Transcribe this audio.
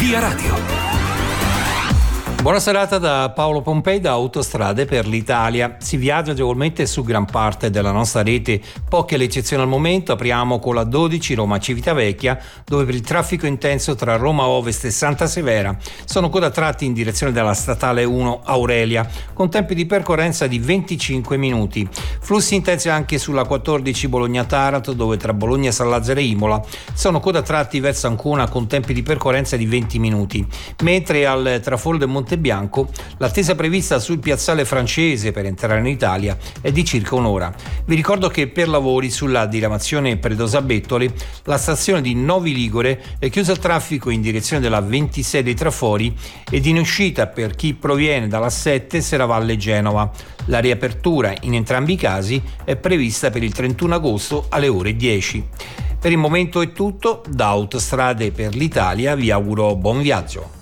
Via Radio. Buona serata da Paolo Pompei da Autostrade per l'Italia. Si viaggia agevolmente su gran parte della nostra rete, poche le eccezioni al momento. Apriamo con la 12 Roma-Civitavecchia, dove per il traffico intenso tra Roma Ovest e Santa Severa sono coda tratti in direzione della statale 1 Aurelia, con tempi di percorrenza di 25 minuti. Flussi intensi anche sulla 14 Bologna-Taranto, dove tra Bologna, San Lazzaro e Imola sono coda tratti verso Ancona con tempi di percorrenza di 20 minuti, mentre al Traforo del Monte Bianco l'attesa prevista sul piazzale francese per entrare in Italia è di circa un'ora. Vi ricordo che per lavori sulla diramazione Predosa-Bettoli la stazione di Novi Ligure è chiusa al traffico in direzione della 26 dei Trafori ed in uscita per chi proviene dalla 7 Serravalle Genova. La riapertura in entrambi i casi è prevista per il 31 agosto alle ore 10. Per il momento è tutto, da Autostrade per l'Italia vi auguro buon viaggio.